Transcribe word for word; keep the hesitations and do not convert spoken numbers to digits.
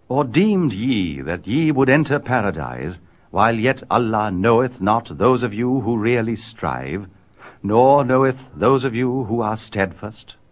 Or deemed ye that ye would enter paradise, while yet Allah knoweth not those of you who really strive, nor knoweth those of you who are steadfast?